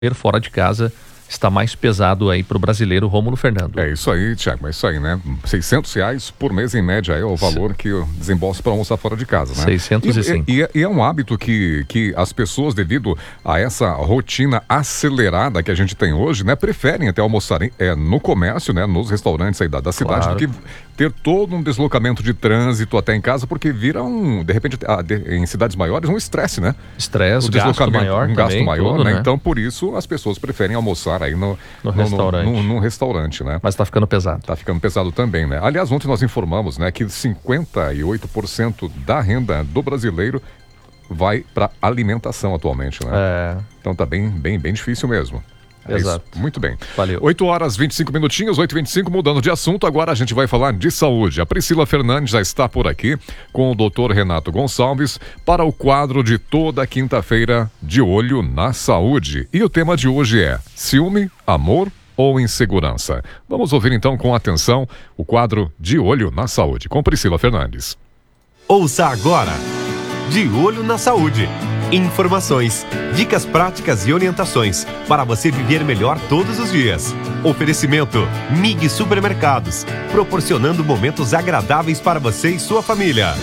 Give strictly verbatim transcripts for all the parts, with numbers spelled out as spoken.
fora de casa está mais pesado aí para o brasileiro Rômulo Fernando. É isso aí, Tiago, é isso aí, né? seiscentos reais por mês em média é o valor que eu desembolso para almoçar fora de casa, né? seiscentos e cinco. E, e, e é um hábito que, que as pessoas, devido a essa rotina acelerada que a gente tem hoje, né? Preferem até almoçarem é, no comércio, né? Nos restaurantes aí da, da cidade, Claro. do que ter todo um deslocamento de trânsito até em casa, porque vira um, de repente, a, de, em cidades maiores, um estresse, né? Estresse, O gasto deslocamento, maior um gasto também, maior, tudo, né? né? Então, por isso, as pessoas preferem almoçar aí no, No restaurante. No, no, no restaurante, né? Mas tá ficando pesado. Tá ficando pesado também, né? Aliás, ontem nós informamos, né, que cinquenta e oito por cento da renda do brasileiro vai para alimentação atualmente, né? É, Então tá bem, bem, bem difícil mesmo. É Exato. isso. Muito bem. Valeu. oito horas e vinte e cinco minutinhos, oito e vinte e cinco, mudando de assunto, agora a gente vai falar de saúde. A Priscila Fernandes já está por aqui com o doutor Renato Gonçalves para o quadro de toda quinta-feira de Olho na Saúde. E o tema de hoje é ciúme, amor ou insegurança? Vamos ouvir então com atenção o quadro de Olho na Saúde com Priscila Fernandes. Ouça agora, De Olho na Saúde. Informações, dicas práticas e orientações para você viver melhor todos os dias. Oferecimento M I G Supermercados, proporcionando momentos agradáveis para você e sua família.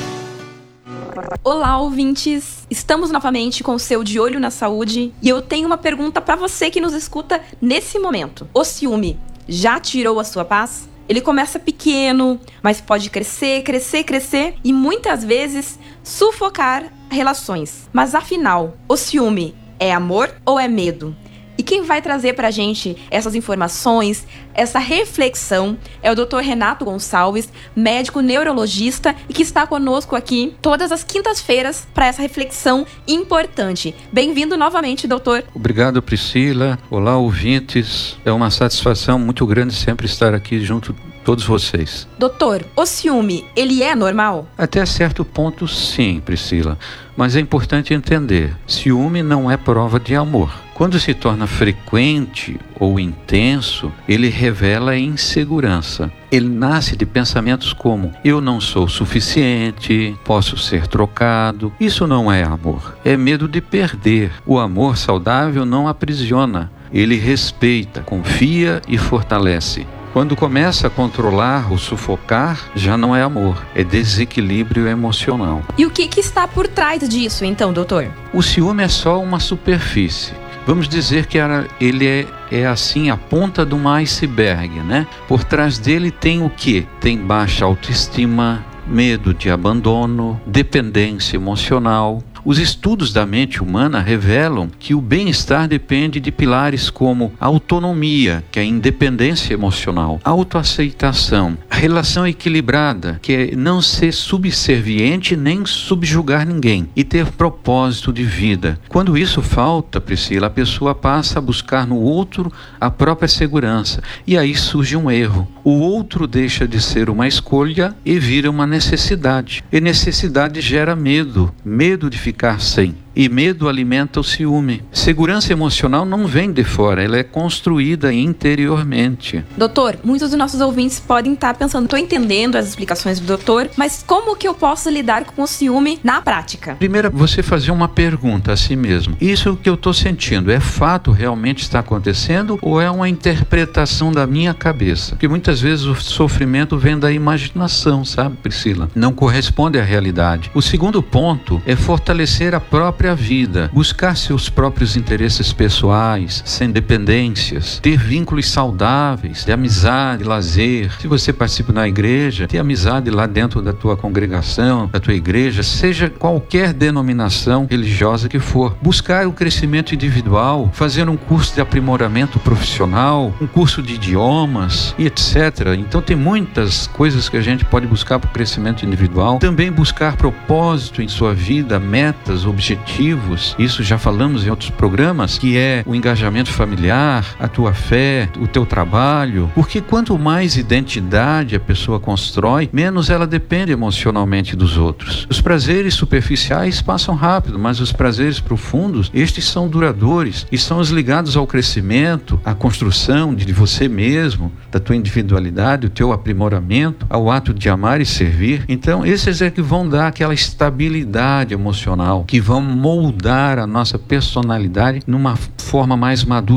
Olá, ouvintes! Estamos novamente com o seu De Olho na Saúde e eu tenho uma pergunta para você que nos escuta nesse momento. O ciúme já tirou a sua paz? Ele começa pequeno, mas pode crescer, crescer, crescer e muitas vezes sufocar relações. Mas afinal, o ciúme é amor ou é medo? E quem vai trazer pra gente essas informações, essa reflexão, é o doutor Renato Gonçalves, médico neurologista e que está conosco aqui todas as quintas-feiras para essa reflexão importante. Bem-vindo novamente, doutor. Obrigado, Priscila. Olá, ouvintes. É uma satisfação muito grande sempre estar aqui junto de todos vocês. Doutor, o ciúme, ele é normal? Até certo ponto, sim, Priscila. Mas é importante entender, ciúme não é prova de amor. Quando se torna frequente ou intenso, ele revela insegurança. Ele nasce de pensamentos como: eu não sou suficiente, posso ser trocado. Isso não é amor, é medo de perder. O amor saudável não aprisiona, ele respeita, confia e fortalece. Quando começa a controlar ou sufocar, já não é amor, é desequilíbrio emocional. E o que, que está por trás disso, então, doutor? O ciúme é só uma superfície. Vamos dizer que ele é, é assim a ponta de um iceberg, né? Por trás dele tem o quê? Tem baixa autoestima, medo de abandono, dependência emocional. Os estudos da mente humana revelam que o bem-estar depende de pilares como autonomia, que é a independência emocional, autoaceitação, relação equilibrada, que é não ser subserviente nem subjugar ninguém, e ter propósito de vida. Quando isso falta, Priscila, a pessoa passa a buscar no outro a própria segurança, e aí surge um erro. O outro deixa de ser uma escolha e vira uma necessidade. E necessidade gera medo, medo de ficar sem. E medo alimenta o ciúme. Segurança emocional não vem de fora, ela é construída interiormente. Doutor, muitos dos nossos ouvintes podem estar pensando: estou entendendo as explicações do doutor, mas como que eu posso lidar com o ciúme na prática? Primeiro, você fazer uma pergunta a si mesmo: isso que eu estou sentindo é fato, realmente está acontecendo, ou é uma interpretação da minha cabeça? Porque muitas vezes o sofrimento vem da imaginação, sabe, Priscila? Não corresponde à realidade. O segundo ponto é fortalecer a própria vida, buscar seus próprios interesses pessoais, sem dependências, ter vínculos saudáveis, de amizade, lazer. Se você participa na igreja, ter amizade lá dentro da tua congregação, da tua igreja, seja qualquer denominação religiosa que for. Buscar o crescimento individual, fazer um curso de aprimoramento profissional, um curso de idiomas e etcétera. Então tem muitas coisas que a gente pode buscar para o crescimento individual. Também buscar propósito em sua vida, metas, objetivos. Isso já falamos em outros programas, que é o engajamento familiar, a tua fé, o teu trabalho, porque quanto mais identidade a pessoa constrói, menos ela depende emocionalmente dos outros. Os prazeres superficiais passam rápido, mas os prazeres profundos, estes são duradouros e são os ligados ao crescimento, à construção de você mesmo, da tua individualidade, o teu aprimoramento, ao ato de amar e servir. Então esses é que vão dar aquela estabilidade emocional, que vão moldar a nossa personalidade numa forma mais madura